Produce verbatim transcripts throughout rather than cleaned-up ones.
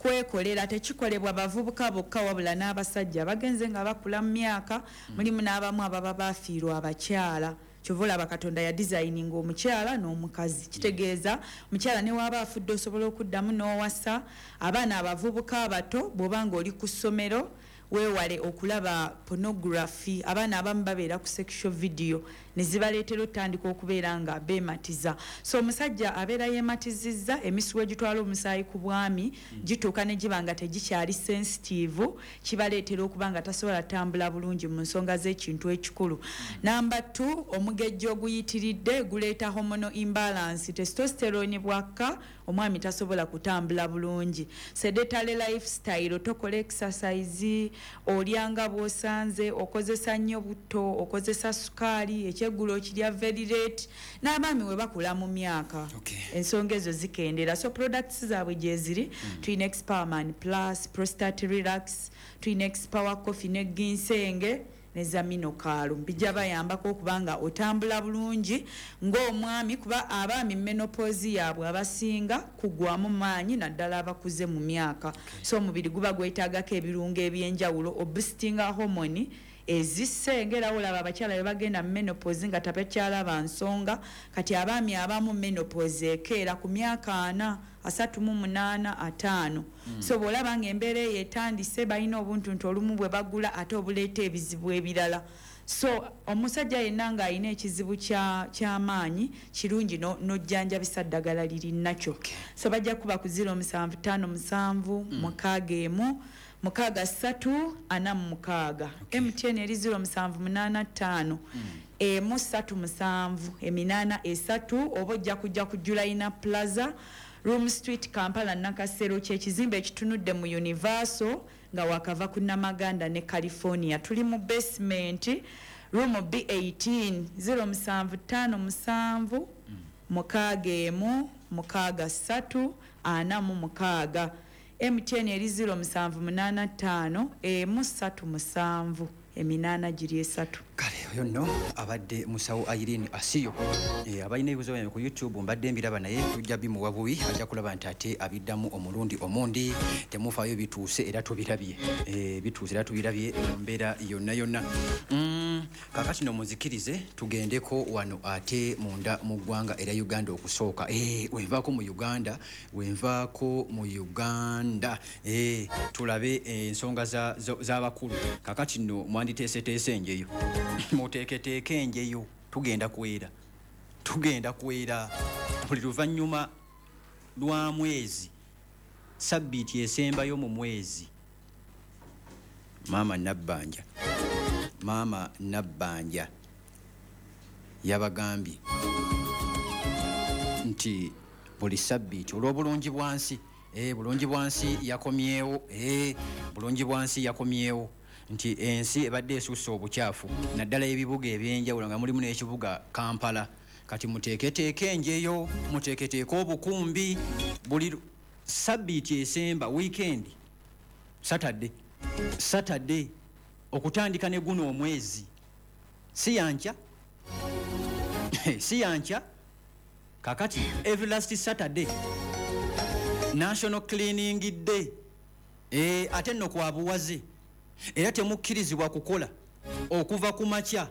kwekolera tekikolebwa bavubuka bokka wabula n'abasajja bagenze nga bakula mu myaka mulimu n'abamu ababa bafiirwa abakyala kyovula bakatonda ya designing omukyala n'omukazi kitegeeza omukyala ne waba afudde osobola okuddamu n'owasa abaana abavubuka abato bw'obanga oli ku ssomero weewale okulaba pornography abaana abamu babeera ku sexual video ne zibaleetera otandika okubeera nga beematiza so omusajja abeera yeematizizza emisuwa egitwala omusaayi ku bwami gituuka ne giba nga tegikyali sensitive kibaleetera okuba nga tasobola tambula bulungi mu nsonga z'ekintu ekikulu namba two omugejjo oguyitiridde guleeta hormonal imbalance testosterone bwakka omwami tasobola kutambula bulungi sedentary lifestyle tokola exercise olyanga bw'osanze okozesa nnyo butto okozesa sukaali ekyeggulo kirya very late n'abaami we bakula mu myaka okay. ensonga ezo zikendera so products zaabwe gye ziri mm. tulina Expowerman plus prostate relax tulina Expower coffee ne ginsenge nezamino kalo bijja bayambako okubanga otambula bulungi ng'omwami kuba abaami menopause yaabwe abasinga kugwamu maanyi naddala abakuze mu myaka okay. so omubiri guba gwetaagako ebirungo ebyenjawulo obustinga hormone ezisengerawo laba abakyala be bagenda mu menopause nga tabakyalaba nsonga kati abaami abamu menopause ekeera ku myaka ana asatu mu munaana ataano mm. so bw'olaba ng'embeera eyo etandise balina obuntuntu olumu bwe bagula ate obuleeta ebizibu ebirala so omusajja yenna ng'alina ekizibu ky'amaanyi kirungi n'ojjanjabisa ddagala liri nakyo okay. so bajja kuba ku zero musanvu ttaano musanvu mukaaga emu mukaaga ssatu ana mu mukaaga okay. M T N eri zero musanvu munaana ttaano mm. emu ssatu musanvu eminaana esatu oba ojja kujja ku Julayina Plaza Room Street Kampala Nakasero kyekizimbe ekitunudde mu Universal nga wakava ku Namaganda ne California tuli mu basement room B eighteen zero musanvu ttaano musanvu mm. mukaaga emu mukaaga ssatu ana mu mukaaga M T N eri zero musanvu munaana ttaano emu ssatu musanvu eminaana giri esatu kale oyo nno abadde musawo Irene Asiyo e, abalina ebibuzo byange ku YouTube mbadde mbiraba naye tujja bimuwa buwi ajja kulaba nti ate abiddamu omulundi omundi temufaayo bituuse era tubirabye e, bituuse era tubirabye mbeera yonna yonna mm, kakati no muzikirize tugendeko wano ate munda mu ggwanga era Uganda okusooka e, wenvaako mu Uganda wenvaako mu Uganda e, tulabe ensonga za, za, z'abakulu kakati no mwanditeeseteese enjeyo muteeketeeke enjeyo tugenda kwera tugenda kwera buli luvannyuma lwa mwezi sabbiiti esembayo mu mwezi maama Nabbanja maama Nabbanja yabagambye nti buli sabbiiti olw'obulungi bwansi eh bulungi bwansi yakomyewo eh bulungi bwansi yakomyewo nti ensi ebadde esusse obukyafu naddala ebibuga ebyenjawulo nga mulimu n'ekibuga Kampala kati muteeketeeke enjeyo muteeketeeke obukumbi buli sabbiiti esemba weekend Saturday Saturday okutandika ne guno omwezi si yancha si yancha kakati every last Saturday National Cleaning Day eh ate nno kwa buwaze era temukkirizibwa kukola okuva ku makya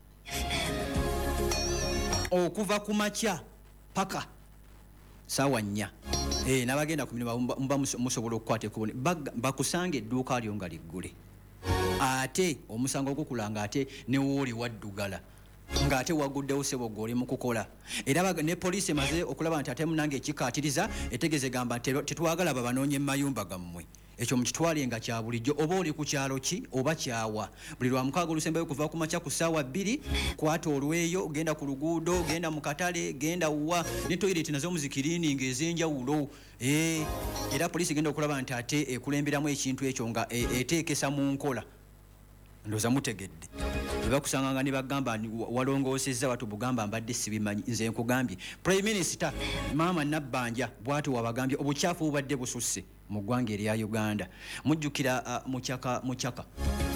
okuva ku makya paka sawa nnya eh nabagenda ku mirimu mba musobola okukwata ekubone bakusanga edduuka lyo nga liggule ate omusango ogukulanga ate ne wooli waddugala ngate waguddewo sebo goli mu kukola era ne police emaze okulaba nti ate munange ekikaatiriza etegeze gamba tetwagala babanoonye mayumba gammwe ekyo mukitwale nga kya bulijjo oba oli ku kyalo ki oba kyawa buli lwa mukaaga olusembayo kuva ku makya ku ssaawa bbiri kwata olweyo genda ku luguudo genda mu katale genda wa ne toilet nazo muzikiriininga ez'enjawulo eh era police genda okulaba nti ate ekulemberamu ekintu ekyo nga eteekesa mu nkola ndoza mutegedde bakusanga ne bagamba walongoosezza watu bugamba mbadde sibimanyi nze nkugambye Prime Minister maama Nabbanja bwatu wabagambye obukyafu bubadde bususse mu ggwanga erya Uganda mujjukira uh, muchaka muchaka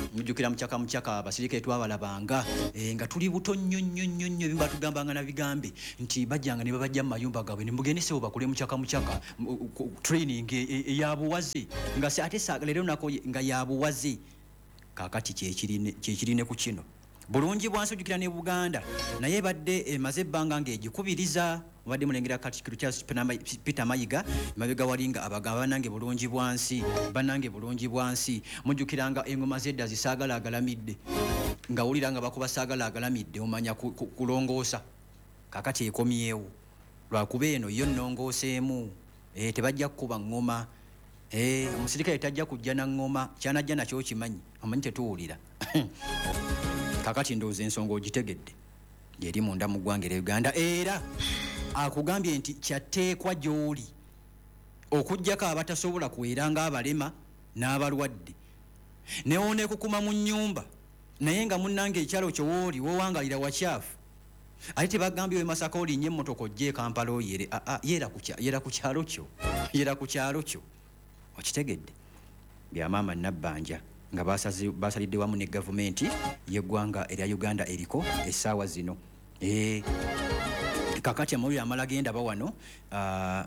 mujjukira mukyaka mukyaka abasirikale twabalabanga e, nga tuli buto nnyo nnyo nnyo nnyo bimba tugambanga na bigambe nti bajjanga ne babajja mu mayumba gaabwe ne mugendesebo bakule mukyaka mukyaka training eyabuwaze nga ate leero nako nga yabuwaze kaakati kyekirine ku kino bulungi bwansi ojjukira ne Buganda naye badde emaze ebbanga ng'egikubiriza obadde mulengera Katikkiro Charles Peter Mayiga mabega walinga abagamba bannange bulungi bwansi bannange bulungi bwansi mujjukiranga engoma zedda zisaagala agalamidde nga wuliranga bakuba saagala agalamidde omanya kulongoosa kaakati ekomyewo lwakuba eno yo nnongooseemu e, tebajja kukuba ngoma e, omusirikale tajja kujja na ngoma kyanajja nakyo kimanyi omanyi tetuwulira kakati ndowooza ensonga ogitegedde yeri munda mu ggwanga erya Uganda era akugambye nti kyatteekwa gy'oli okuggyako abatasobola kuwera ng'abalema n'abalwadde newoneekukuma mu nnyumba naye nga munnange ekyalo kyo wooli wowangalira wakyafu ate tebagambye we Masaka olinnye emmotoka ojje e Kampala oyere yera ku kyalo kyo yera ku kyalo kyo okitegedde bya maama Nabbanja nga basalidde wamu ne gavumenti y'eggwanga erya Uganda eriko essaawa zino e, kakati amawulire amala genda bawano uh,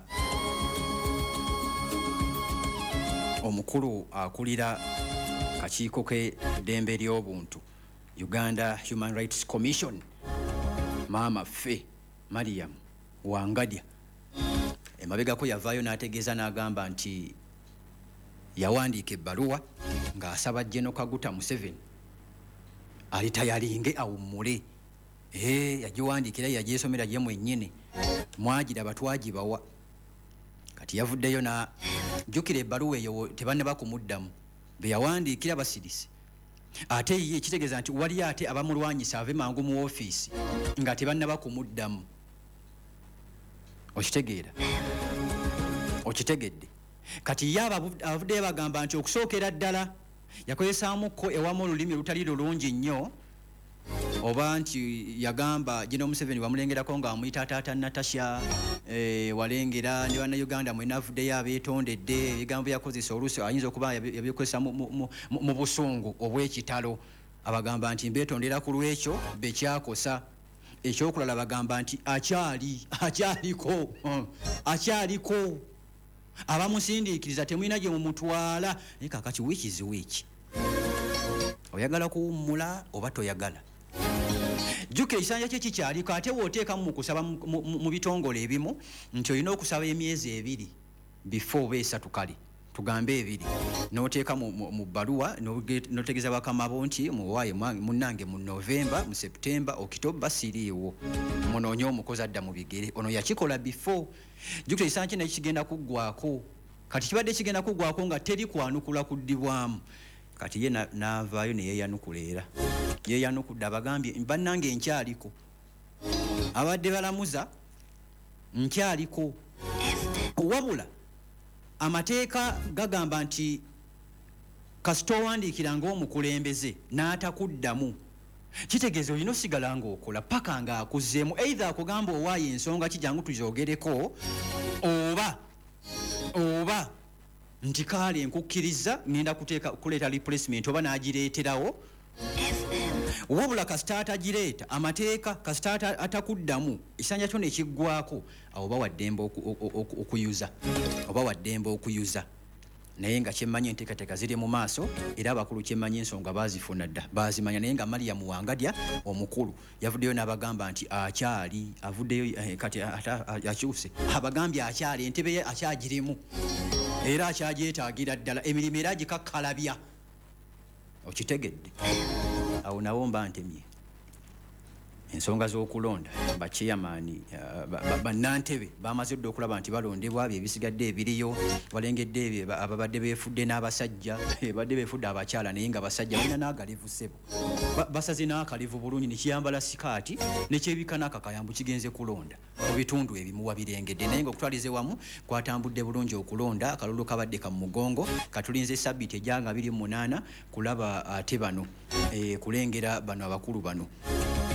omukulu akulira kakiiko k'eddembe ly'obuntu Uganda Human Rights Commission maama ffe Mariam Wangadya emabegako yavaayo n'ategeeza n'agamba nti yawandiika ebbaluwa ng'asaba General Kaguta Museveni alitayalinge awummule ee yagiwandiikira yagyesomera ye mwennyini mwagiraba twagibawa kati yavuddeyo na jjukira ebbaluwa eyo tebanne bakumuddamu be yawandiikira basirise ate ye ekitegeeza nti wali ate abamulwanyisa ave mangu mu ofiisi nga tebanne bakumuddamu okitegeera okitegedde kati ye abavuddeyo bagamba nti okusookera ddala yakozesaamuko ewamu olulimi lutali lulungi nnyo oba nti yagamba General Museveni wamulengerako ng'amuyita taata Natasha e, walengera ne bannayuganda mwena avuddeyo abeetondedde ebigambo yakozesa oluusi ayinza okuba yabikozesa mu, mu, mu, mu busungu obw'ekitalo abagamba nti mbeetondera ku lwekyo bekyakosa ekyokulala bagamba nti akyali akyaliko akyaliko abamusindiikiriza temulina gye mumutwala naye kakati wiikizi wiiki oyagala kuwummula oba toyagala jjuka ekisanja kye kikyaliko ate wooteekamu mu kusaba mu bitongole ebimu nti olina okusaba emyezi ebiri before oba esatu kale tugambe ebiri n'oteeka mu bbaluwa n'otegeeza bakama bo nti muwaaye munnange mu Novemba mu Septemba Okitoba siriiwo munoonye omukozi adda mu bigere ono yakikola before jjukira ekisanja kye kigenda kuggwako kati kibadde kigenda kuggwako nga teri kwanukula kuddibwamu kati ye n'avaayo ne yeeyanukula era yeeyanukudde abagambye bannange nkyaliko abadde balamuza nkyaliko wabula amateeka gagamba nti kasita owandiikira ng'omukulembeze n'atakuddamu kitegeeza olina osigala ng'okola paka ng'akuzzeemu either akugamba owaayo ensonga kijangu tuzoogereko oba oba nti kaale nkukkiriza ngenda kuteeka kuleeta replacement oba n'agireeterawo wabula kasita atagireeta amateeka kasita atakuddamu ekisanja kyo ne kiggwako awo oba waddembe okuyuza oba waddembe okuyuza naye nga kyemmanyi enteekateeka ziri mu maaso era abakulu kyemmanyi ensonga baazifuna dda baazimanya naye nga Mariam Wangadya omukulu yavuddeyo n'abagamba nti akyali avuddeyo kati akyuse abagambye akyali entebe ye akyagirimu era akyagyetaagira ddala emirimu era gikakkalabya okitegedde awo nawo mba ntemye ensonga z'okulonda bakiyamaani bannantebe bamaze dda okulaba nti balondebwa bye ebisigadde ebiriyo balengedde ebyo ababadde beefudde n'abasajja badde beefudde abakyala naye nga basajja balina n'agalivu ssebo basaze n'akalivu bulungi nekiyambala sikaati nekyebika n'akakayambu kigenze kulonda mu bitundu ebimu wabirengedde naye nga okutwalize wamu kwatambudde bulungi okulonda akalulu kabadde ka mugongo katulinze sabbiiti ejanga abiri munaana kulaba ate bano kulengera bano abakulu bano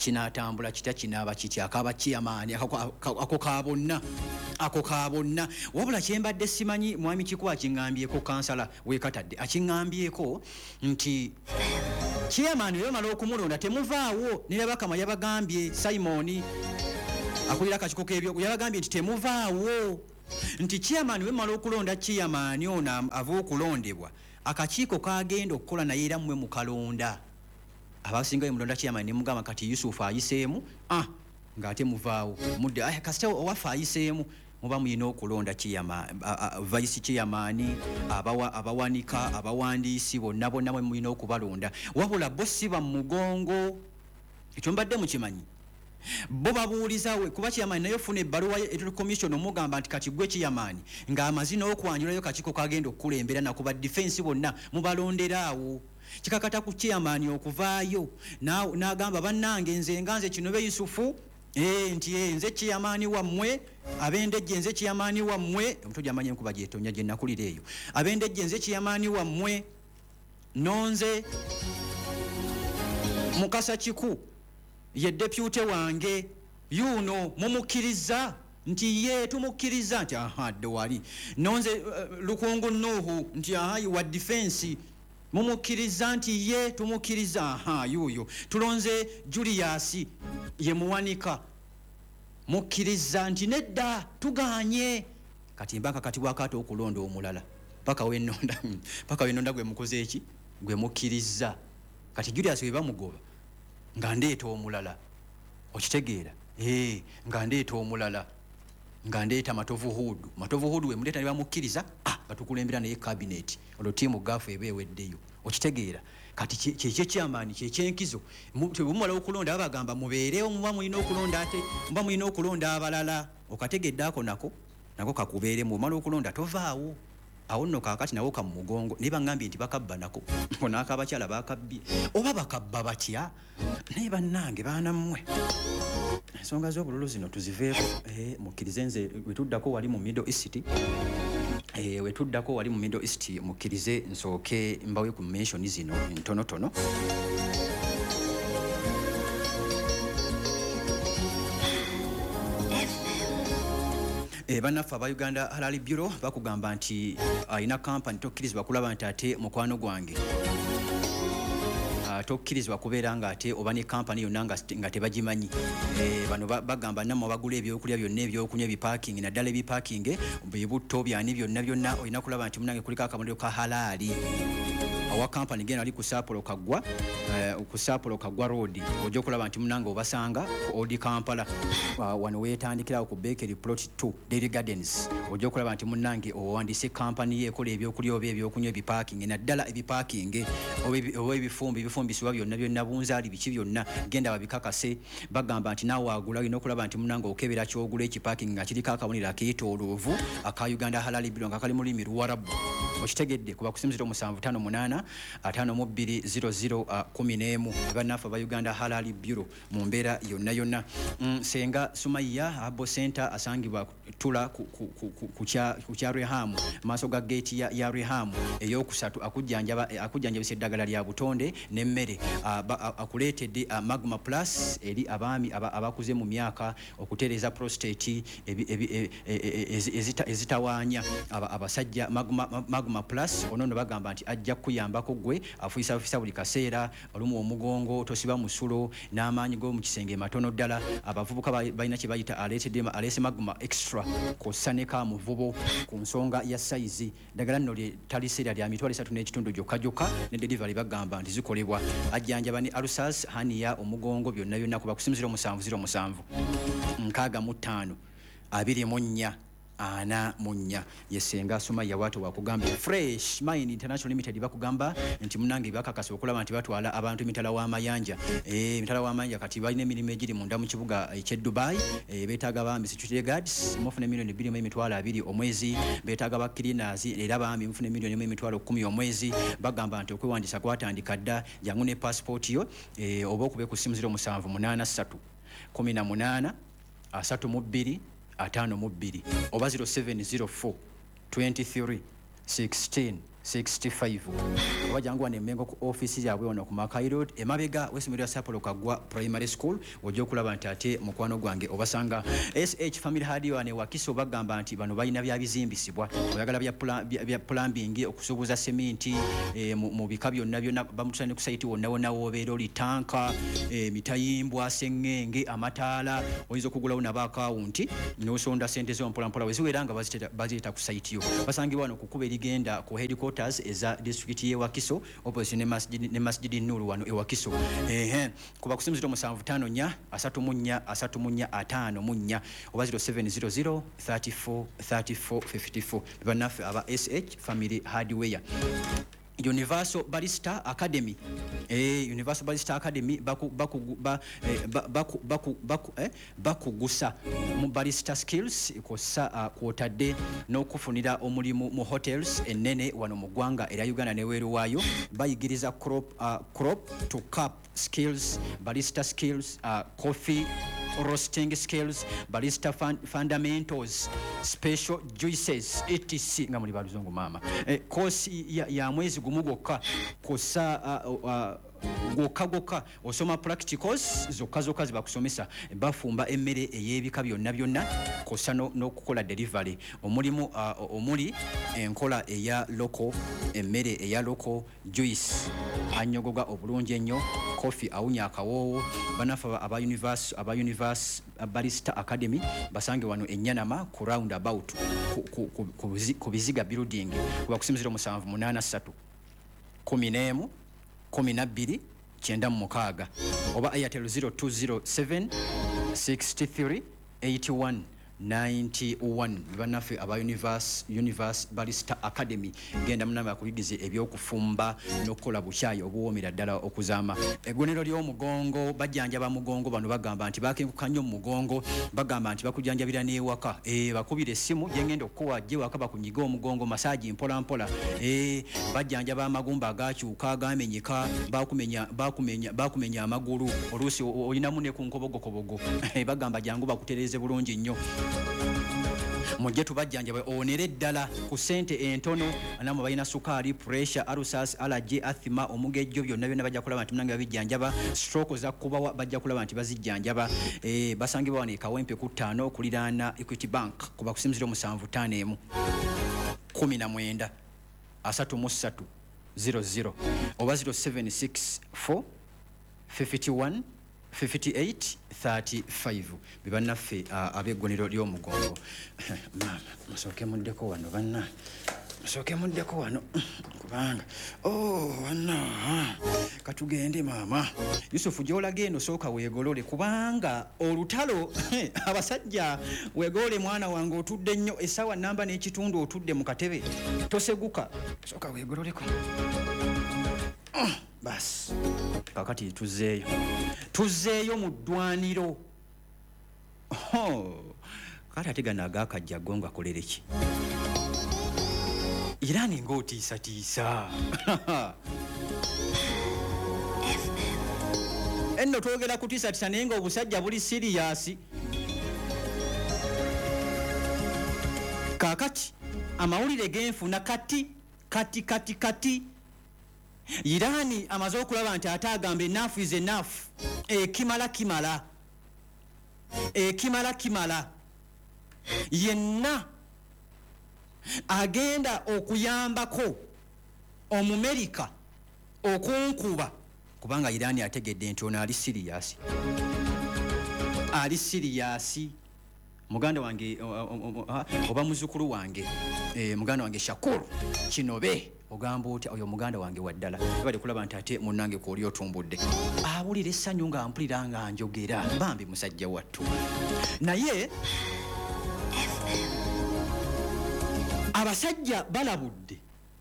kinatambula kitya kinaaba kitya akaba chairman ako kabonna ako kabonna wabula kyembadde simanyi mwami Kikuwa kingambyeko kansala wekatadde akingambyeko nti chairman yo malo okumulonda temuvaawo nirabakama yabagambye Simon akulira akakiko k'ebyo yabagambye nti temuvaawo nti chairman we malo okulonda chairman ono ava okulondebwa akakiiko kagenda okukola naye era mmwe mukalonda abasinga emulonda chairman ne mugamba kati Yusuf ayiseemu ah ngate muvaawo mudde aya kasita owafa ayiseemu muba muyina okulonda chairman vice chairman abawa abawanika abawandiisi bonna bonna mwe muyina okubalonda wabula bo si ba mugongo ekyo mbadde mukimanyi bo babuulizawe kuba chairman nayo fune ebbaluwa ya commission omugamba nti kati gwe chairman ng'amazina okwanjulayo kakiko kagenda okukulembera nakuba defense bonna mubalonderaawo kikakata ku chairman okuvaayo n'agamba bannange nze nganze kino be Yusufu eh nti eh nze chairman wammwe abendejje nze chairman wammwe omutoja amanye enkuba gyetonya gye nakulira eyo abendejje nze chairman wammwe nonze Mukasa Kiku ye deputy wange yuno mumukiriza nti ye tumukiriza nti aha dewali nonze uh, Lukungu Nuhu nti aha wa defense mumukiriza nti ye tumukiriza aha yuyo tulonze Julius ye muwanika mukiriza nti nedda tuganye kati mbaka kati wakati okulonda omulala paka wenonda paka wenonda gwe mukoze eki gwe mukiriza kati Julius we bamugoba nga ndeeta omulala okitegeera eh nga ndeeta omulala nga ndeeta Matovu Hudu Matovu Hudu we muleta ne bamukiriza ah batukulembera naye cabinet olwo tiimu gafu ebeweddeyo okitegeera kati kyekye chairman kyekyenkizo mumala okulonda abagamba mubeerewo muba mulina okulonda ate muba mulina okulonda abalala okategedde ako nako nako kakubeere mu mala okulonda tovaawo awo nno kakati nawo ka mugongo ne bangambye nti bakabba nako bona akabakyala bakabbye oba bakabba batya naye bannange baana mmwe ensonga z'obululu zino tuziveeko eh mukkirize nze wetuddako wali mu Middle East eh wetuddako wali mu Middle East mukkirize nsooke mbawe ku mention zino ntono tono E banafa ba Uganda Halal Bureau bakugamba nti alina company tokkirizibwa kulaba nti ate mukwano gwange tokkirizibwa kubeera nga ate oba ne company yonna nga tebagimanyi e bano bagamba namwe bagula ebyokulya byonna ebyokunywa ebiparking naddala ebiparking ebibutto byani byonna byonna olina kulaba nti munange kuliko akamuliro ka halali awa company gena ali ku Sapolo Kagwa uh, ku Sapolo Kagwa road ojo kulaba nti munanga obasanga ku Old Kampala uh, wano wetandikira ku Bakery plot two Dairy Gardens ojo kulaba nti munange owandise company yekola ebyokulya oba ebyokunywa ebiparking naddala ebiparking oba ebifumbi ebifumbi siwa byonna byonna bunzaali biki byonna genda babikakase bagamba nti nawe agula ino kulaba nti munanga okebera kyogula ekiparking nga kirika akabonera akitoloovu aka Uganda Halal Bureau nga kali mulimi Luwarabu okitegedde kuba kusimziro musanvu tano munana atano mu bbiri zero zero kumi n'emu banafa ba Uganda Halal Bureau mu mbeera yonna yonna mm, Senga Sumaiya Abo Center asangibwa tula ku kya Reham maaso ga gate ya, ya Reham eyokusatu akujjanjaba akujjanjabisa eddagala lya butonde n'emmere akuleetedde Magma Plus eri abaami abakuze mu myaka okutereeza prostate ezitawaanya abasajja Magma, Magma Plus onono bagamba nti ajja kuyambako gwe afuisa ofisa buli kaseera olumu omugongo tosiba musulo n'amaanyi go mu kisenge matono ddala abavubuka balina kye bayita aletedde alese Magma Extra kosaneka muvubo ku nsonga ya size ddagala nno taliseera lya mitwalo esatu n'ekitundu gyokka gyokka ne delivery bagamba nti zikolebwa ajjanjaba ne Arusas haniya omugongo byonna byonna kuba kusimuziro musanvu ziro musanvu nkaaga mu ttaano abiri mu nnya ana munya yesenga soma ya watu wakugamba Fresh Mine International Limited bakugamba nti munange bakakasa okulaba nti batwala abantu mitala wa mayanja eh mitala wa mayanja kati baline emirimu egiri munda mu kibuga ekye Dubai eh betaga bambi security guards mufune milioni bbiri mu emitwalo abiri omwezi betaga ba cleaners era bambi mufune milioni mu emitwalo kumi omwezi bagamba nti okwewandisa kwatandika dda jangu ne passport yo eh oba okube ku simu zero musanvu munana ssatu kumi na munana asatu mu bbiri atano mu bbiri oba zero seven zero four twenty-three sixteen sixty-five oba jangu wane Mengo ku office yaabwe wano ku Makai Road emabega w'essomero lya Sapolo Kagwa Primary School ojja okulaba nti ate mukwano gwange obasanga S H Family Hardware ne Wakiso bagamba nti bano balina bya bizimbisibwa oyagala bya bya plumbing okusubuza seminti e, mu bika byonna byonna bamutane ku site wonna wonna wobeera oli tanka e, mitayimbwa sengenge amataala oyinza okugulawo naba akawunti n'osonda sente zo mpola mpola weziwera nga baziyita ku site yo basangibwa wano kukuba erigenda ku headquarters eza district ye Wakiso opposite ne masjid ne masjid Nuru wano e Wakiso ehe kuba kusimuzito musanvu tano nya asatu munya asatu munya atano munya oba zero seven zero zero thirty-four thirty-four fifty-four banafe aba S H Family Hardware. Universal Barista Academy eh Universal Barista Academy baku baku ba, eh, baku baku baku eh bakugusa mu barista skills ikosa uh, kwotadde n'okufunira omulimu mu hotels enene wano mu ggwanga era Uganda ne weeru waayo bayigiriza crop uh, crop to cup skills barista skills uh, coffee roasting skills barista fun fundamentals special juices etc nga muli baluzungu mama eh, kosi ya, ya mwezi gumugoka kosa uh, uh, goka goka osoma practicals zokka zokka zibakusomesa bafumba emmere ey'ebika byonna byonna kosa n'okukola delivery omulimu uh, omuli enkola eya local emmere eya local juice anyogoga obulungi ennyo coffee awunya akawoowo banafa aba universe aba universe Barista Academy basange wano enyanama ku round about ku biziga building kuba kusimiziro musanvu munana satu kumi n'emu kumi na bbiri kyenda mu mukaaga oba Airtel zero two zero seven six three eight one ninety-one banafe aba universe universe Barista Academy genda munama akuligize ebyokufumba n'okola buchayi obuwomera ddala okuzama egonero ly'omugongo bajjanjaba mugongo bano bagamba nti bakenkuka nnyo mugongo bagamba nti bakujjanjabira n'ewaka eh bakubira essimu jengendo okuwa je wakaba kunyiga omugongo masaji mpola mpola eh bajjanjaba amagumba agakyuka agamenyeka bakumenya bakumenya bakumenya amagulu olusi olinamu ne ku nkobogo kobogo bagamba jangu bakutereze bulungi nnyo mujje tubajjanja onere ddala ku sente entono anamo balina sukali pressure arusas allergy asthma omugejjo byonna byonna bajja kulaba nti mnange babijjanjaba stroke za kuba bajja kulaba nti bazijjanjaba eh basangibwa wano Kawempe ku ttaano kuliraana Equity Bank kuba kusimiziro musanvu ttaano emu kumi na mwenda asatu mu ssatu zero zero oba zero seven six four fifty-one fifty-eight thirty-five bibanaffe uh, abegonero ly'omugongo mama musoke muddeko wano banna musoke muddeko wano kubanga oh wanna katugende mama Yusufu gyolaga eno sooka weegolole kubanga olutalo abasajja weegolole mwana wange otudde nnyo essaawa namba n'ekitundu otudde mu katebe toseguka sooka weegololeko uh, bas kakati tuzeeyo tuzeeyo mu ddwaniro oh kati ate gana agakajja gonga kolereki era ninga otiisatiisa enno twogera kutiisatiisa naye nga obusajja buli siriyasi kakati amawulire genfuna kati kati kati kati Irani amaze okulaba nti ate agamba enough is enough ekimala kimala ekimala kimala yenna agenda okuyambako Omumerika okunkuba kubanga Irani ategedde nti ono ali serious ali serious muganda wange oba muzukulu wange eh muganda wange Shakuru Kinobe ogamba oti oyo muganda wange waddala bali kulaba nti ate munnange ko oli otumbudde awulira essanyu nga mpulira nga njogera bambi musajja wattu naye abasajja balabudde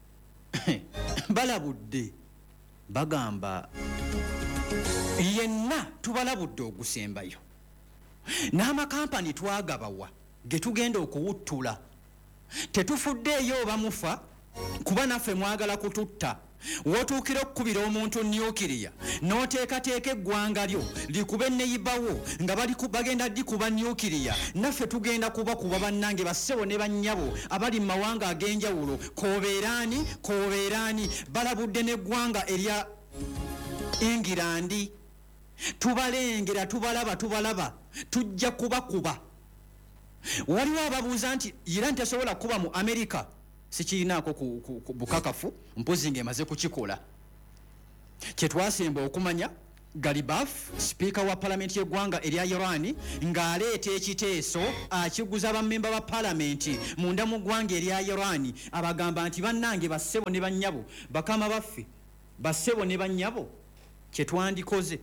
balabudde bagamba yenna tubalabudde ogusembayo n'amakampani twagabawa getugenda okuwuttula tetufuddeeyo bamufa kuba naffe mwagala kututta wotuukira okukubira omuntu nuclear n'oteekateeka eggwanga lyo likube neyibawo nga bagenda dikuba nuclear, naffe tugenda kuba kuba bannange bassebo ne bannyabo abali mu mawanga ag'enjawulo koobeeraani koobeeraani balabudde n'eggwanga erya Engirandi. Tubalengera tubalaba tubalaba tujja kubakuba. Waliwo ababuuza nti Iran tesobola kuba mu Amerika. Sikirinaako ku bukakafu mpozi ng'emaze kukikola. Kye twasemba okumanya Galibaf, Speaker wa Parliament y'eggwanga erya Iran, ng'aleeta ekiteeso akiguza bammemba ba Parliament munda mu ggwanga erya Iran, abagamba nti bannange bassebo ne bannyabo bakama baffe bassebo ne bannyabo kye twandikoze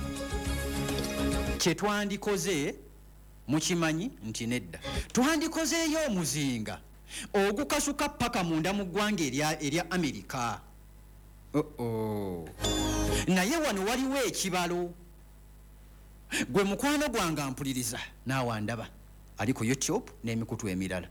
kye twandikoze mukimanyi nti nedda twandikozeeyo omuzinga ogukasuka paka munda mu ggwanga erya erya Amerika. Oh oh. Naye wano waliwo ekibalo. Gwe mukwano gwange mpuliriza naawe ndaba ali ku YouTube n'emikutu emirala.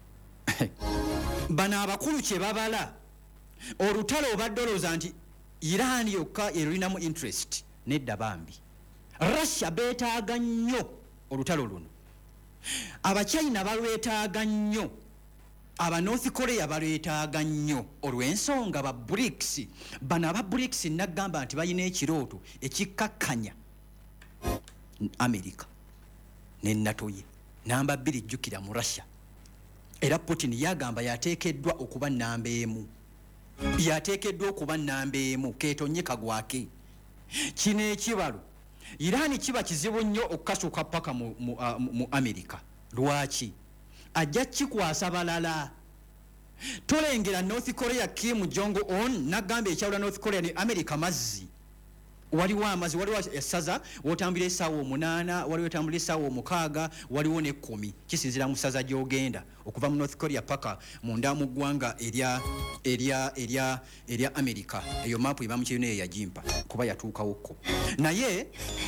Bano abakulu kye babala olutalo obadde olowooza nti Iran yokka erulinamu interest. Nedda bambi. Russia beetaaga nnyo olutalo luno. Abachina balwetaaga nnyo. Aba North Korea balwetaaga nnyo olw'ensonga ba BRICS. Bano aba BRICS nagamba nti balina ekirooto ekikkakkanya Amerika ne NATO ye. Namba bbiri jjukira mu Russia. Era Putin yagamba yateekeddwa okuba namba emu. Yateekeddwa okuba namba emu keetonye kagwake. Kino ekibalo Iran kiba kizibu nnyo okukasuka paka mu, mu, uh, mu Amerika. Lwaki? Ajja kikwasa balala. Tolengera North Korea Kim Jong Un nagamba ekyawula North Korea ne America mazzi. Waliwo amazi, waliwo essaza wotambira essaawa omunaana, waliwo etambula essaawa omukaaga, waliwo n'ekkumi. Kisinzira mu ssaza gy'ogenda okuva mu North Korea paka munda mu ggwanga erya erya erya erya America. Eyo maapu imamu kyene yagimpa kuba yatuukawokko. Naye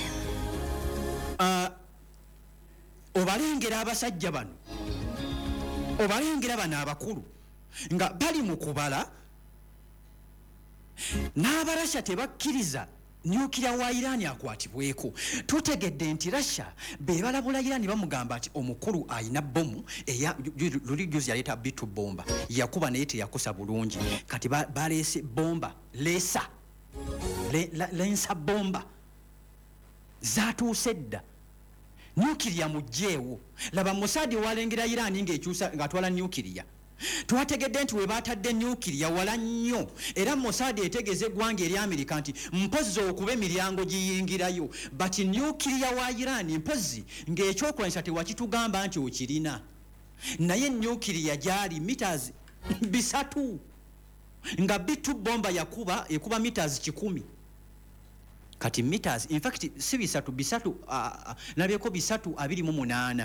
uh, obalengera abasajja bano obalengera bano abakulu nga bali mu kubala n'abarasha tebakkiriza nyukira wa Iran akwatibweko. Tutegedde nti Russia be balabula Iran bamugamba ati omukulu ayina bomu eya luli juzi yaleta bitu bomba yakuba naye teyakosa bulungi kati balese bomba lesa le, la, lensa bomba zatuuse dda nyukiriya mujjeewo. Laba Mossad walengera Iran ng'ekyusa ng'atwala nyukiriya. Twategedde nti we baatadde nyukiriya wala nnyo era Mossad etegeze eggwanga eri Amerika nti mpozi okuba emiryango giyingirayo bati nyukiriya wa Iran mpozi ng'ekyokulanyisa tewakitugamba nti okirina. Naye nyukiriya gyali meters bisatu nga bitu bomba yakuba ekuba meters kikumi. Kati meters in fact si bisatu bisatu uh, nabyeko bisatu abiri mu munaana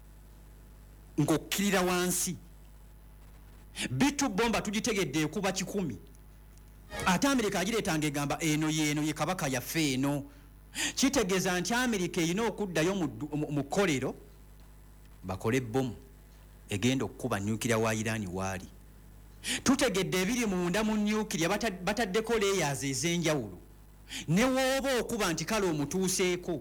ng'okkirira wansi. Bitu bomba tugitegedde kuba kikumi. Ate Amerika agireetanga egamba eno yeeno ye kabaka yaffe eno. Kitegeeza nti Amerika erina okuddayo mu kkolero bakole bomu egenda okukuba nyukiriya wa Iran waali. Tutegedde ebiri munda mu nyukiriya bataddeko layers ez'enjawulo. Ne wooba okuba nti kale omutuuseeko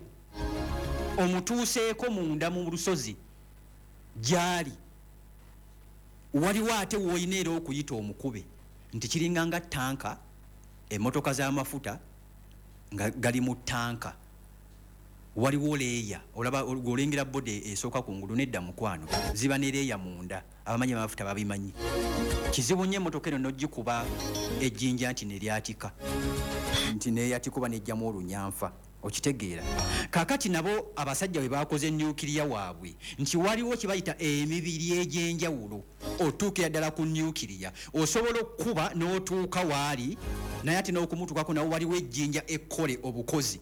omutuuseeko munda mu lusozi gyali waliwo ate woyina era okuyita omukube nti kiringa nga tanka emmotoka z'amafuta nga gali mu tanka waliwo leeya olaba olengera bode esooka ku ngulu nedda mukwano ziba ne leeya munda abamanyi amafuta babimanyi. Kizibu nnyo emmotoka eno n'ogikuba ejjinja nti ne lyatika nti neeyatikuba nejjamu olunyanfa okitegeera. Kakati nabo abasajja bwe bakoze nyukiriya waabwe nti waliwo kibayita emibiri egy'enjawulo otuukira ddala ku nyukiriya osobola okuba n'otuuka waali naye ate n'okumutuukako nawo waliwo ejjinja ekkole obukozi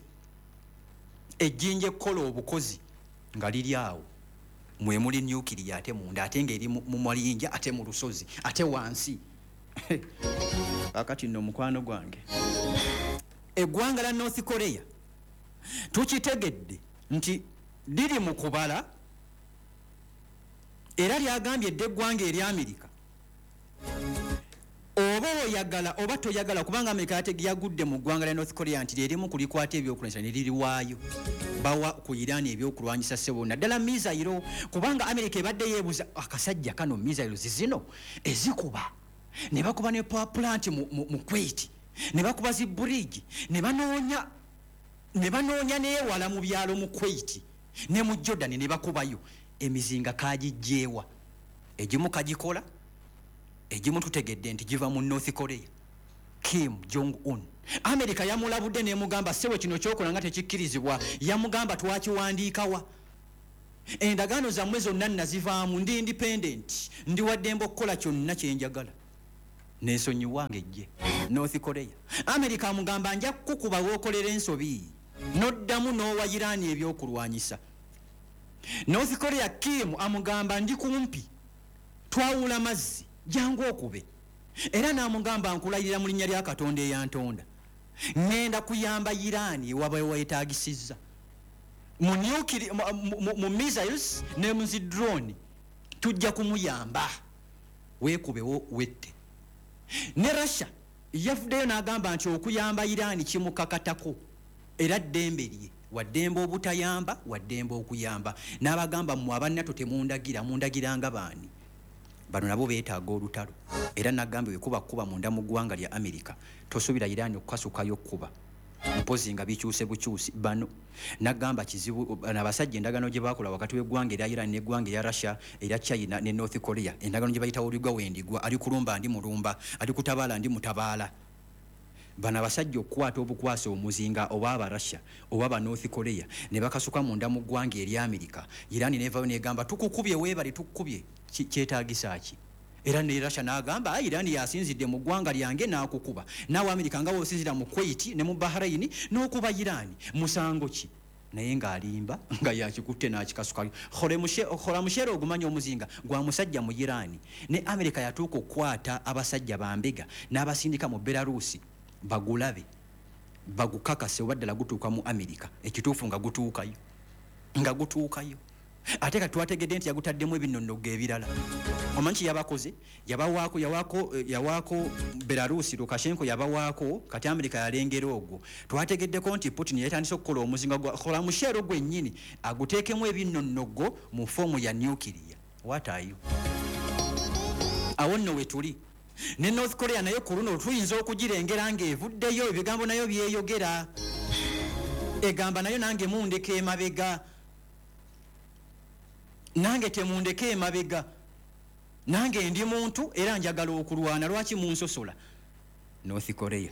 ejjinja ekkole obukozi nga liri awo mwe muli nyukiriya ate munda ate ng'eri mu malinja ate mu lusozi ate wansi. Kakati nno mukwano gwange eggwanga la North Korea tukitegedde nti liri mu kubala era lyagambye edda eggwanga eri Amerika oba oba oyagala oba toyagala kubanga Amerika yagudde mu ggwanga lya North Korea nti lyerimu kulikwata ebyokulwanyisa ne liriwaayo bawa ku Iran ebyokulwanyisa ssebo naddala misairo kubanga Amerika ebadde yeebuza akasajja kano misairo zizino ezikuba ne bakuba ne power plant mu, mu, mu Kuwait ne bakuba zi bridge ne banoonya ne banoonya neewala mu byalo mu Kuwait ne mu Jordan ne bakubayo emizinga kagijjeewa egimu kagikola egimu tutegedde nti giva mu North Korea Kim Jong Un Amerika yamulabudde ne mugamba sewe kino kyokola nga tekikkirizibwa yamugamba twakiwandiikawa endagaano zammwe zonna nazivaamu ndi independent ndi waddembe okukola kyonna kyenjagala n'ensonyi wange ejje North Korea Amerika amugamba nja kukuba wookolera ensobi noddamu n'owa Iran ebyokulwanyisa North Korea Kim amugamba ndi kumpi twawula mazzi jangu okube era n'amugamba nkulayirira mu linnya lya Katonda eyantonda ngenda kuyamba Iran waba wayetaagisizza mu nuclear mu missiles ne mu drone tujja kumuyamba weekubewo wette ne Russia yafuddeyo n'agamba nti okuyamba Iran kimukakatako era ddembe lye waddembe obutayamba waddembe okuyamba n'abagamba mu abannato temundagira mundagiranga baani bano nabo beetaaga olutalo era nagamba wekuba kuba munda mu ggwanga lya Amerika tosuubira Iran okukasukayo kuba mpozi nga bikyuse bukyusi bano nagamba kizibu n'abasajja endagano gye bakola wakati w'eggwanga erya Iran n'eggwanga erya Russia erya China ne North Korea endagano gye bayita oligwa wendigwa ali kulumba ndi mulumba ali kutabaala ndi mutabaala bana basajja okukwata obukwasa omuzinga oba aba Russia oba aba North Korea ne bakasuka munda mu ggwanga erya Amerika Iran nevayo negamba tukukubye weebali tukukubye kyetaagisa ki era ne Russia n'agamba Iran yasinzidde mu ggwanga lyange n'akukuba nawe Amerika nga wosinzira mu Kuwait ne mu Bahrain n'okuba Iran musango ki naye ng'alimba nga yakikutte n'akikasukayo khola mushere ogumanya omuzinga gwa musajja mu Iran ne Amerika yatuuka okukwata abasajja bambega n'abasindika mu Belarus bagulabe bagukakase obaddala gutuuka mu Amerika ekituufu nga gutuukayo nga gutuukayo ate ka twategedde nti yagutaddemu ebinnonogo ebirala omanyi yabakoze yabawaako yawaako yawaako Belarus Lukashenko yabawaako kati Amerika yalengera ogwo twategeddeko nti Putin yatandise okukola omuzinga gwa kola mushero gwennyini aguteekemu ebinnonogo mu fomu ya nuclear what are you awo nno we tuli ne North Korea nayo ku luno tuyinza okugirengera ng'evuddeyo ebigambo nayo byeyogera egamba nayo nange mundeka emabega nange temundeka emabega nange ndi muntu era njagala okulwana lwaki munsosola North Korea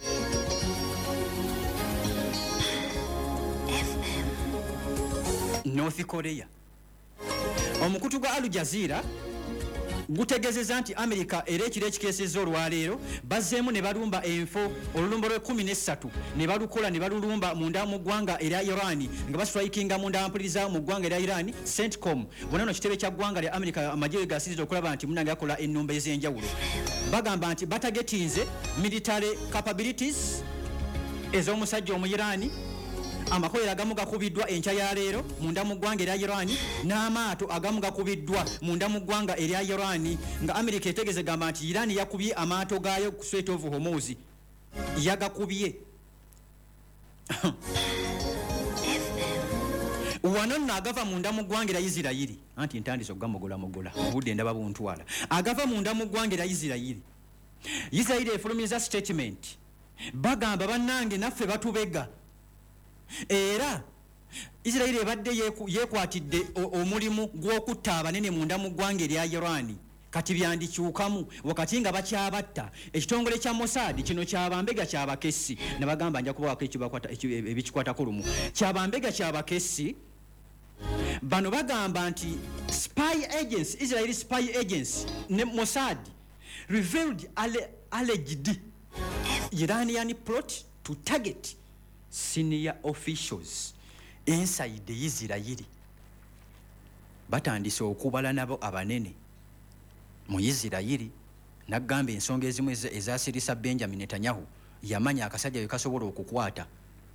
North Korea omukutu gwa Al Jazeera gutegezeza nti Amerika era ekiro ekikeesezza olwaleero bazzeemu ne balumba enfo olulumba lwe kumi n'essatu ne balukola ne balulumba munda mu ggwanga erya Iran nga bastrikinga munda mpuliriza mu ggwanga erya Iran CENTCOM bonna no kitebe kya ggwanga lya Amerika amagye gasizza okulaba nti munange akola ennumba ez'enjawulo bagamba nti batagetinze military capabilities ez'omusajja omu Iran amakolero agamu gakubiddwa enkya ya leero munda mu ggwanga erya Iran n'amaato agamu gakubiddwa munda mu ggwanga erya Iran nga Amerika etegeze gamba nti Iran yakubye amaato gaayo ku Strait of Hormuz yagakubye wano nno agava munda mu ggwanga erya Isirayiri anti ntandise okugamogola mogola obudde ndaba buntwala agava munda mu ggwanga erya Isirayiri Isirayiri efulumiza statement bagamba bannange naffe batubega era Isirayiri ebadde yekwatidde omulimu gw'okutta abanene munda mu ggwanga erya Iran kati byandikyukamu wakati nga bakyabatta ekitongole kya Mossad kino kyabambega kyabakessi ne bagamba nja kubaako ebikikwatako lumu kyabambega kyabakessi bano bagamba nti spy agency Israeli spy agency ne Mossad revealed alleged Iranian plot to target senior officials inside Isirayiri batandise okubala nabo abanene mu Isirayiri nagamba ensonga ezimu ezasirisa Benjamin Netanyahu yamanya akasajja yekasobola okukwata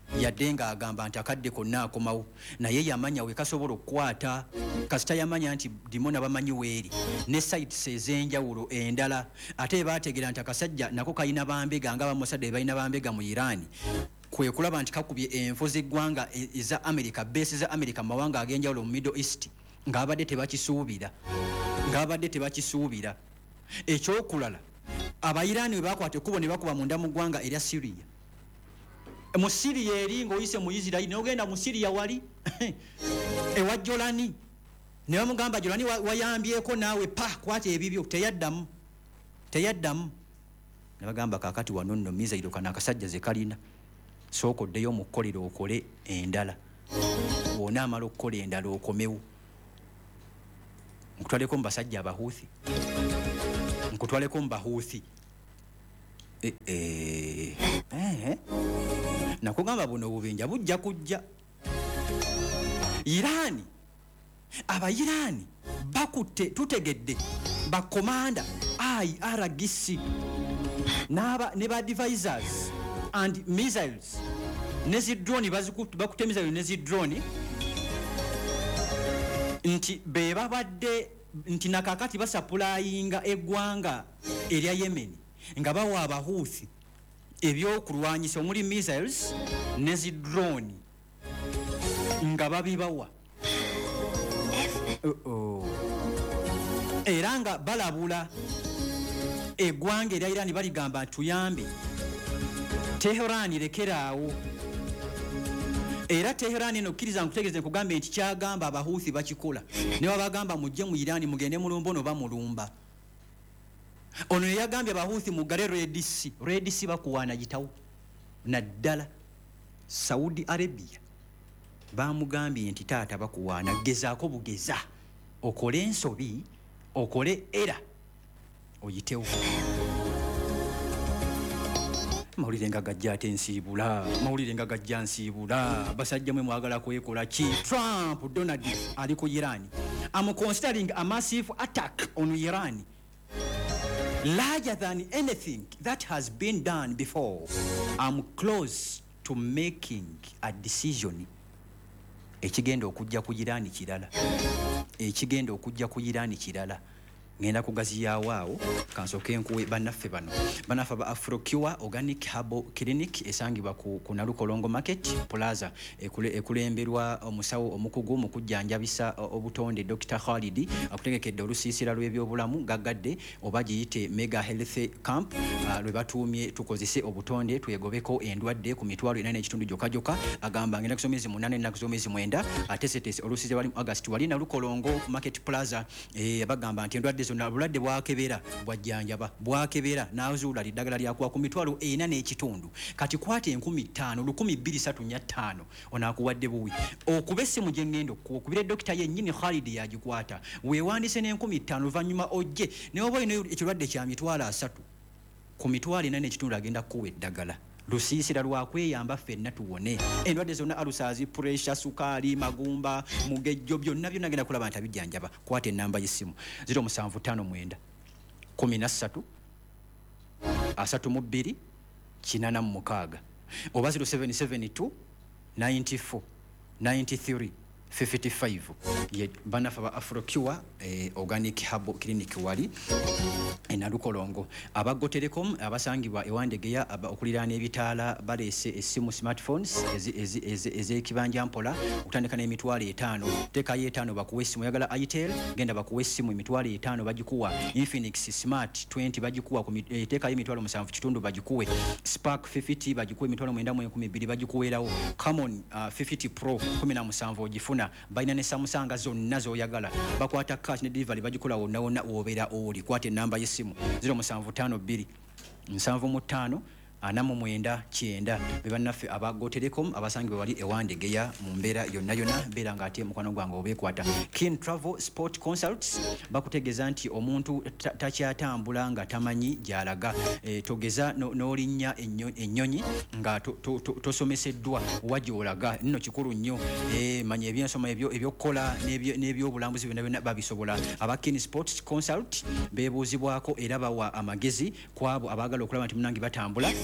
yadde ng'agamba nti akadde konna akomawo naye yamanya we kasobola okukwata kasita yamanya nti dimona bamanyi weeri ne sites ez'enjawulo endala ate baategeera nti akasajja nako kalina bambega nga bamusadde balina bambega mu Iran kwe kulaba nti kakubye enfo z'eggwanga eza America base za America mu mawanga ag'enjawulo mu Middle East ng'abadde tebakisuubira ng'abadde tebakisuubira ekyokulala Abayirani we bakwata ekkubo ne bakuba munda mu ggwanga erya Syria mu Syria eri ng'oyise mu Israel n'ogenda mu Syria wali ewa Jolani ne bamugamba Jolani wayambyeko naawe pa kwata ebibyo teyaddamu teyaddamu ne bagamba kaakati wano nno mizairo kana akasajja ze kalina sooka oddeyo mu kkolero okole endala wona amala okukola endala okomewo nkutwaleko mu basajja abahuuthi nkutwaleko mu bahuuthi eh, eh, eh. nakugamba buno obubinja bujja kujja Irani Abayirani bakutte tutegedde bakomanda I R G C naba ne ba advisors and missiles nezi drone bazikutu bakutte missiles nezi drone nti beba badde nti nakakati basapulainga eggwanga erya Yemen nga bawa abahuuthi ebyokulwanyisa omuli missiles nezi drone nga babibawa uh -oh. era nga balabula eggwanga erya Iran baligamba tuyambe Tehran lekeraawo era Tehran eno kkiriza nkutegeeze nkugambe nti kyagamba abahuuthi bakikola ne babagamba mujje mu Iran mugende mulumbo no bamulumba ono yagambye abahuuthi mugale Red Sea Red Sea bakuwaana gitawo naddala Saudi Arabia bamugambye nti taata bakuwaana gezaako bugeza okole ensobi okole era oyitewo mawulire nga gajja ate nsiibula mawulire nga gajja nsiibula basajja mwe mwagala kwekola ki Trump Donald ali ku Iran am considering a massive attack on Iran larger than anything that has been done before. I'm close to making a decision. Ekigenda okujja ku Iran kirala ekigenda okujja ku Iran kirala ngenda kugaziyawo awo kansoke nkuwe bannaffe bano bannaffe ba Afrocure Organic Herbal Clinic esangibwa ku, ku Nalukolongo Market Plaza ekule, ekulemberwa omusawo omukugu mu kujjanjabisa obutonde Doctor Khalidi akutegekedde olusiisira lw'ebyobulamu gagadde oba giyite Mega Health Camp uh, lwe batuumye tukozese obutonde twegobeko endwadde ku mitwalo ena n'ekitundu joka joka agamba ngenda kusomezi munane na kusomezi mwenda ate setesi olusiisira wali mu August wali Nalukolongo Market Plaza eh bagamba nti endwadde zonna bulwadde bwakebera bwajjanjaba bwakebera n'azuula liddagala lyakuwa ku mitwalo ena n'ekitundu kati kwate enkumi ttaano lukumi bbiri ssatu nnya ttaano onaakuwadde buwi okuba essimu gye ŋŋenda okukubira dokita yennyini Khalid yagikwata weewandiise n'enkumi ttaano luvannyuma ojje ne oba olina ekirwadde kya mitwalo asatu ku mitwalo ena n'ekitundu agenda kukuwa eddagala lusiisira lwakweyamba ffenna tuwone endwadde zonna alusazi pressure sukaali magumba mugejjo byonna byonna genda kulaba nti abijjanjaba kwata ennamba y'essimu zero musanvu ttaano mwenda kumi na ssatu asatu mu bbiri kinaana mu mukaaga oba zero seven seven two ninety-four ninety-three fifty-five ye banafa ba Afrocure eh, Organic Herbal Clinic wali enalukolongo abago Telecom abasangibwa ewandegeya okuliraana ebitaala balese essimu smartphones ez'ekibanja mpola okutandika n'emitwalo etaano tekayo etaano bakuwa essimu yagala Itel genda bakuwa essimu emitwalo etaano bagikuwa Infinix Smart twenty bagikuwa tekayo emitwalo musanvu kitundu bagikuwe Spark fifty bagikuwa emitwalo mwenda mu enkumi bbiri bagikuweerawo Camon uh, fifty Pro kumi na musanvu ogifuna balina ne Samsung zonna z'oyagala bakwata cash ne delivery bagikola wonna wonna wobeera oli kwata ennamba y'essimu zero musanvu ttaano bbiri nsanvu mu ttaano ana mu mwenda kyenda be bannaffe abago Telecom abasangibwa wali ewandegeya mu mbeera yonna yonna beera ng'ate mukwano gwange obeekwata Kin Travel Sport Consults bakutegeeza nti omuntu takyatambula nga tamanyi gy'alaga e, togeza n'olinnya no, ennyonyi nga tosomeseddwa to, to wa gy'olaga nno kikulu nnyo e, manya ebyensoma ebyokukola n'ebyobulambuzi byonna byonna babisobola aba Kin Sports Consult beebuuzibwako era bawa amagezi kwabo abaagala okulaba nti munnange batambula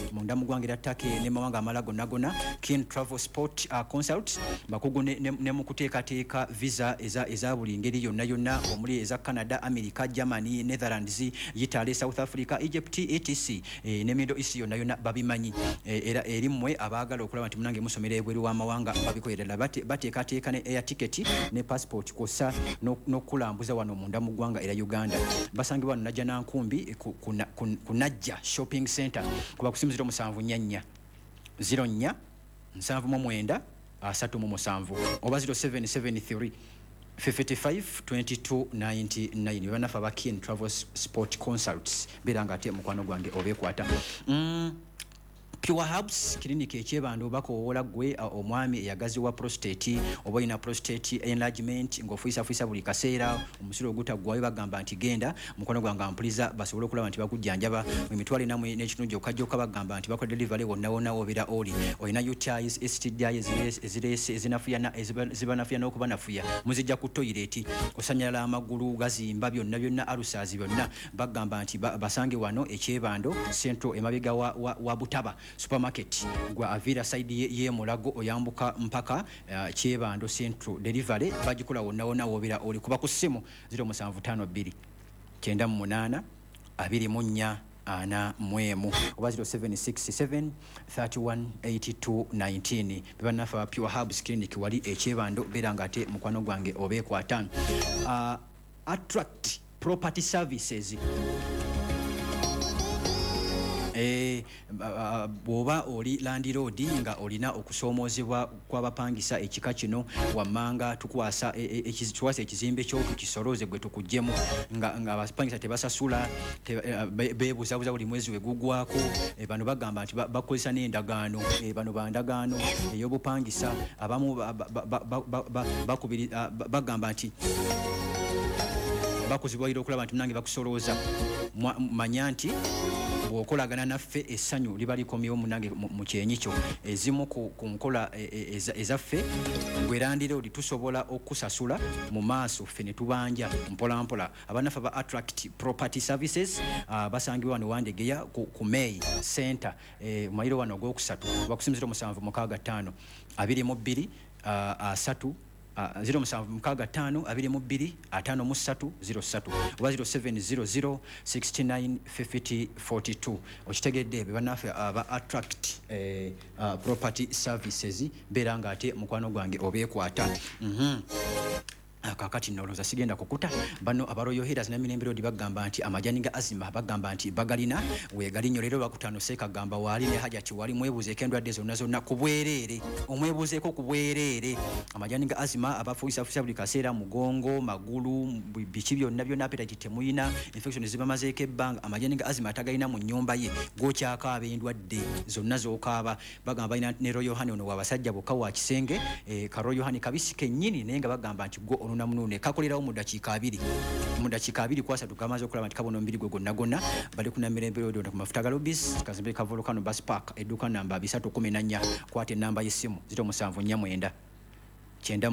munda mugwangira take ne mawanga amala gonna gonna Kin Travel Sport uh, Consult bakugu ne, ne, ne mukuteekateeka visa eza eza buli ngeri yonna yonna omuli eza Canada, America, Germany, Netherlands, Italy, South Africa, Egypt etc e, ne Middle East yonna yonna babimanyi e, era eri mmwe abaagala okulaba nti munange musomera ebweru w'amawanga babikolerera bate bateekateeka ne air ticket ne passport kosa n'okulambuza no wano munda mu ggwanga era Uganda basangibwa wano najja nankumbi kunajja shopping center kuba kusimu zero musanvu nyanya zero nnya nsanvu mu mwenda asatu mu musanvu oba zero seven seven three fifty-five twenty-two ninety-nine banafa ba Kin Travel Sport Consults biranga ate mukwano gwange obekwata mm. Pure Herbs clinic ekyebando bakoola gwe omwami eyagaziwa prostate oba ina prostate enlargement ngofuisa fuisa buli kaseera omusiro ogutagwayo bagamba nti genda mukono gwanga ampuliza basobole okulaba nti bakujjanjaba emitwale namwe n'ekitundu okajjoka bagamba nti bakole delivery wonna wonna obera oli olina U T Is S T Is ezirese ezinafuyana ezibanafuyana okuba nafuya muzijja ku toilet osanyala amagulu gazimba byonna byonna alusazi byonna bagamba nti basange wano ekyebando central emabega wa, wa, wa Butaba supermarket gwa avira side ye, ye mulago oyambuka mpaka uh, kyebando central delivery bagikola wonna wonna wobera oli kuba ku simu zero seven five two kenda munana abiri munya ana mwemu oba zero seven six seven three one eight two one nine bebanafa Pure Herbs clinic wali ekyebando beranga ate mukwano gwange obekwata uh, attract property services eh uh, boba oli landlord nga olina okusoomozebwa kw'abapangisa ekika kino wammanga tukwasa ekizitwasa e, e, ekizimbe kyo tukisoloze gwe tukujjemu nga nga abapangisa tebasasula te, uh, bebuzabuza buli mwezi wegugwako e, bano bagamba nti bakozesa ba, n'endagaano e, bano bandagaano ey'obupangisa abamu bakubiri ba, ba, ba, ba, bagamba nti bakuzibwalira okulaba nti munange bakusolooza manya nti bwokolagana naffe essanyu liba likomyewo munange mu kyenyi kyo ezimu ku nkola ezaffe gwerandire oli tusobola okusasula mu maaso ffe ne tubanja mpola mpola abanafa ba Attract Property Services uh, basangibwa wano Wandegeya ku, ku May Center eh, mayiro wano gwokusatu bakusimizira musanvu mukaaga ttaano abiri mu bbiri uh, asatu Uh, zero musanvu mukaaga ttaano abiri mu bbiri ataano mu ssatu zero ssatu oba zero seven zero zero six nine five zero four two okitegedde be bannaffe aba Attract eh, uh, Property Services beera nga ate mukwano gwange obeekwata mm-hmm. Kakati noloza sigenda kukuta bano abaroyo headers na Mirembe Road bagamba nti amajani ga azima bagamba nti bagalina wegalinyo lero bakutano seka gamba wali ne haja ki wali mwebuze kendwa dezo nazo na kubwerere omwebuze ko kubwerere amajani ga azima abafuisa fuisa buli kaseera mugongo magulu bichi byonna byonna appetite temuyina infection zibamaze ekebanga amajani ga azima atagalina mu nyumba ye gokyaka abendwadde zonna zokaba bagamba ina ne Royal Hani ono wabasajja boka wa kisenge e, ka Royal Hani kabisike nyini nenga bagamba nti go na munune kakolerawo mu dakiika abiri mu dakiika abiri kwasa tukamaze okulaba nti kabono mbiri gwe gonna gonna bali kuna Mirembe Road ku mafuta galobis kazimbe ka Volcano Bus Park eduka namba three one four kwate namba y'essimu zero seven four nine kyenda